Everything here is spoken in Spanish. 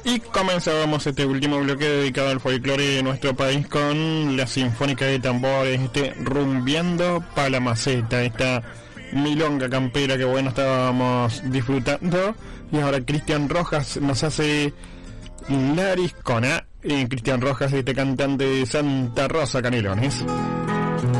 Y comenzábamos este último bloque dedicado al folclore de nuestro país con la Sinfónica de Tambores, Rumbeando pa' la Maceta, esta milonga campera que bueno estábamos disfrutando. Y ahora Cristian Rojas nos hace Laris con A. Cristian Rojas, cantante de Santa Rosa, Canelones.